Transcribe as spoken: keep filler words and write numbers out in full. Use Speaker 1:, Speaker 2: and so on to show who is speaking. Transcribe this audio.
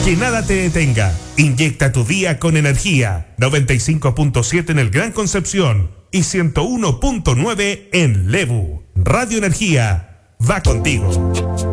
Speaker 1: Que nada te detenga. Inyecta tu día con energía. noventa y cinco punto siete en el Gran Concepción y ciento uno punto nueve en Lebu. Radio Energía va contigo.